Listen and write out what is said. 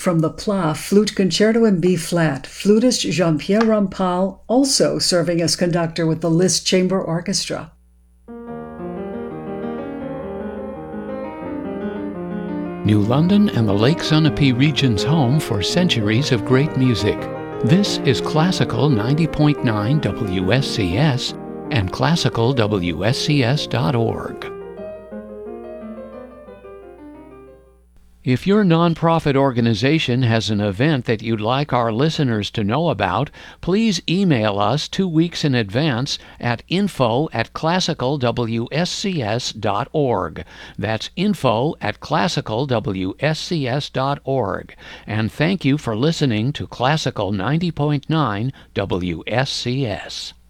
from the Pla Flute Concerto in B-flat, flutist Jean-Pierre Rampal also serving as conductor with the Liszt Chamber Orchestra. New London and the Lake Sunapee region's home for centuries of great music. This is Classical 90.9 WSCS and classicalwscs.org. If your nonprofit organization has an event that you'd like our listeners to know about, please email us 2 weeks in advance at info@classicalwscs.org. That's info@classicalwscs.org. And thank you for listening to Classical 90.9 WSCS.